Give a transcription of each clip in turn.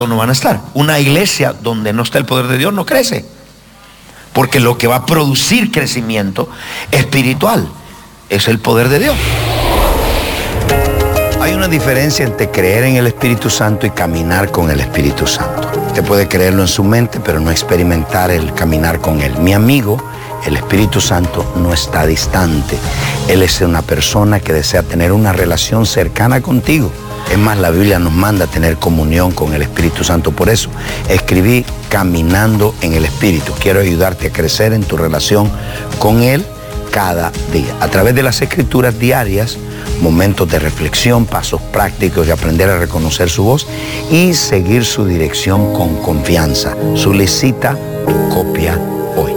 no van a estar. Una iglesia donde no está el poder de Dios no crece, porque lo que va a producir crecimiento espiritual es el poder de Dios. Hay una diferencia entre creer en el Espíritu Santo y caminar con el Espíritu Santo. Usted puede creerlo en su mente, pero no experimentar el caminar con Él. Mi amigo, el Espíritu Santo no está distante. Él es una persona que desea tener una relación cercana contigo. Es más, la Biblia nos manda a tener comunión con el Espíritu Santo. Por eso escribí Caminando en el Espíritu. Quiero ayudarte a crecer en tu relación con Él cada día. A través de las escrituras diarias, momentos de reflexión, pasos prácticos y aprender a reconocer su voz y seguir su dirección con confianza. Solicita tu copia hoy.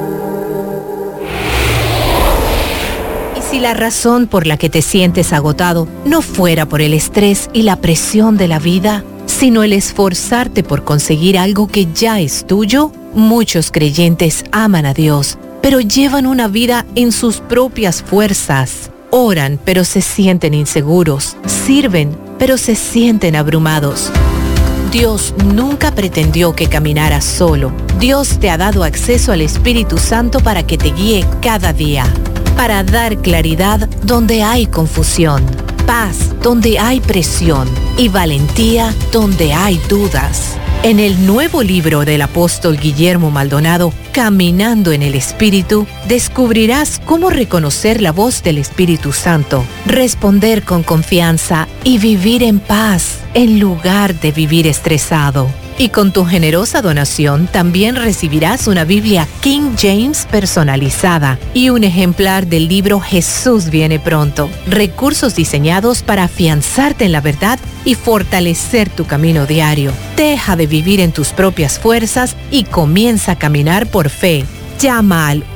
Si la razón por la que te sientes agotado no fuera por el estrés y la presión de la vida, sino el esforzarte por conseguir algo que ya es tuyo, muchos creyentes aman a Dios, pero llevan una vida en sus propias fuerzas. Oran, pero se sienten inseguros. Sirven, pero se sienten abrumados. Dios nunca pretendió que caminaras solo. Dios te ha dado acceso al Espíritu Santo para que te guíe cada día, para dar claridad donde hay confusión, paz donde hay presión y valentía donde hay dudas. En el nuevo libro del apóstol Guillermo Maldonado, Caminando en el Espíritu, descubrirás cómo reconocer la voz del Espíritu Santo, responder con confianza y vivir en paz en lugar de vivir estresado. Y con tu generosa donación también recibirás una Biblia King James personalizada y un ejemplar del libro Jesús viene pronto. Recursos diseñados para afianzarte en la verdad y fortalecer tu camino diario. Deja de vivir en tus propias fuerzas y comienza a caminar por fe. Llama al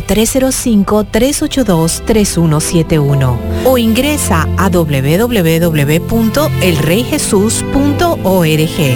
1-305-382-3171 o ingresa a www.elreyjesus.org.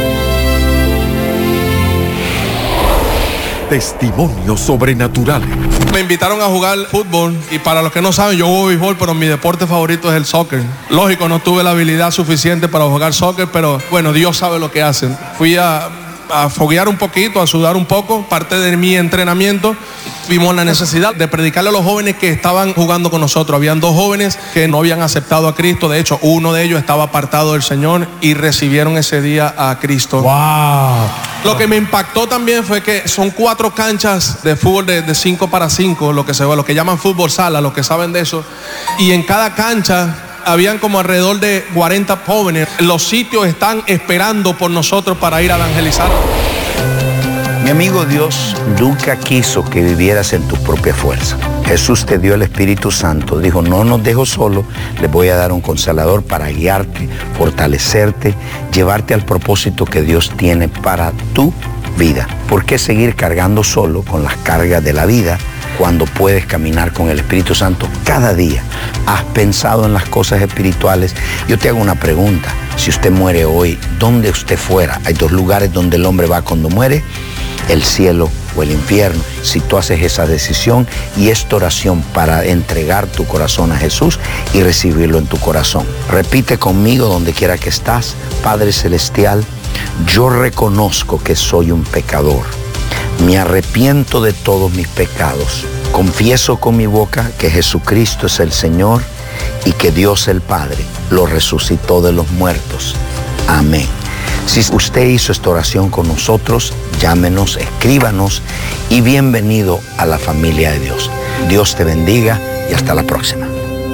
Testimonios sobrenaturales. Me invitaron a jugar fútbol y para los que no saben, yo juego béisbol, pero mi deporte favorito es el soccer. Lógico, no tuve la habilidad suficiente para jugar soccer, pero bueno, Dios sabe lo que hace. Fui a foguear un poquito, a sudar un poco, parte de mi entrenamiento. Vimos la necesidad de predicarle a los jóvenes que estaban jugando con nosotros. Habían 2 jóvenes que no habían aceptado a Cristo. De hecho, uno de ellos estaba apartado del Señor y recibieron ese día a Cristo. ¡Wow! Lo que me impactó también fue que son 4 canchas de fútbol de 5 para 5, lo que llaman fútbol sala, los que saben de eso. Y en cada cancha habían como alrededor de 40 jóvenes. Los sitios están esperando por nosotros para ir a evangelizar. Mi amigo, Dios nunca quiso que vivieras en tu propia fuerza. Jesús te dio el Espíritu Santo. Dijo, no nos dejo solo, les voy a dar un consolador para guiarte, fortalecerte, llevarte al propósito que Dios tiene para tu vida. ¿Por qué seguir cargando solo con las cargas de la vida cuando puedes caminar con el Espíritu Santo cada día? ¿Has pensado en las cosas espirituales? Yo te hago una pregunta. Si usted muere hoy, ¿dónde usted fuera? Hay 2 lugares donde el hombre va cuando muere: el cielo o el infierno. Si tú haces esa decisión y esta oración para entregar tu corazón a Jesús y recibirlo en tu corazón, repite conmigo donde quiera que estás: Padre Celestial, yo reconozco que soy un pecador. Me arrepiento de todos mis pecados. Confieso con mi boca que Jesucristo es el Señor y que Dios el Padre lo resucitó de los muertos. Amén. Si usted hizo esta oración con nosotros, llámenos, escríbanos y bienvenido a la familia de Dios. Dios te bendiga y hasta la próxima.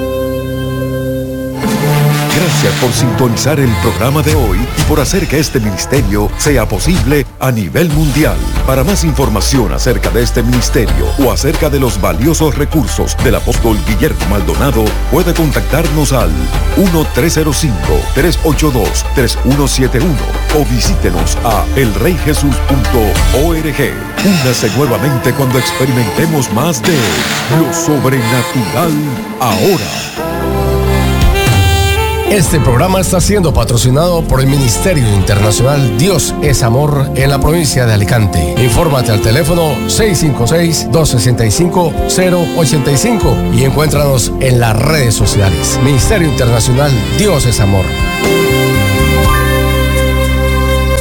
Gracias por sintonizar el programa de hoy y por hacer que este ministerio sea posible a nivel mundial. Para más información acerca de este ministerio o acerca de los valiosos recursos del apóstol Guillermo Maldonado, puede contactarnos al 1-305-382-3171 o visítenos a elreyjesus.org. Únase nuevamente cuando experimentemos más de lo sobrenatural ahora. Este programa está siendo patrocinado por el Ministerio Internacional Dios es Amor en la provincia de Alicante. Infórmate al teléfono 656-265-085 y encuéntranos en las redes sociales. Ministerio Internacional Dios es Amor.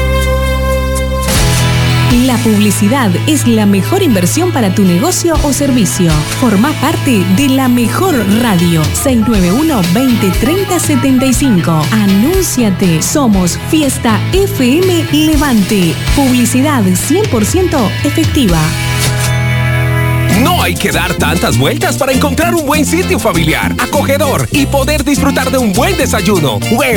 La publicidad es la mejor inversión para tu negocio o servicio. Forma parte de la mejor radio. 691-2030-75. Anúnciate. Somos Fiesta FM Levante. Publicidad 100% efectiva. No hay que dar tantas vueltas para encontrar un buen sitio familiar, acogedor y poder disfrutar de un buen desayuno.